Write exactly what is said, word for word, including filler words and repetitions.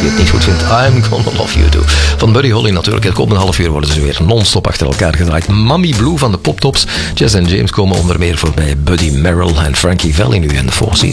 je het niet goed vindt. I'm Gonna Love You Too. Van Buddy Holly natuurlijk. Het komende half uur worden ze weer non-stop achter elkaar gedraaid. Mommy Blue van de Pop Tops. Jess en James komen onder meer voorbij. Buddy Merrill en Frankie Valli nu in de Four Seasons.